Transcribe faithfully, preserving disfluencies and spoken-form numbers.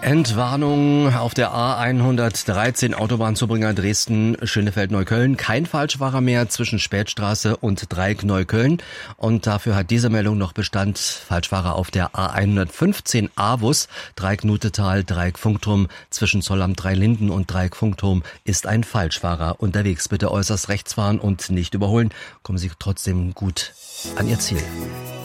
Entwarnung auf der A hundertdreizehn Autobahnzubringer Dresden-Schönefeld-Neukölln. Kein Falschfahrer mehr zwischen Spätstraße und Dreieck Neukölln. Und dafür hat diese Meldung noch Bestand. Falschfahrer auf der A hundertfünfzehn Avus, Dreieck Nutetal, Dreieck Funkturm. Zwischen Zollamt Dreilinden und Dreieck Funkturm ist ein Falschfahrer unterwegs. Bitte äußerst rechts fahren und nicht überholen. Kommen Sie trotzdem gut an Ihr Ziel.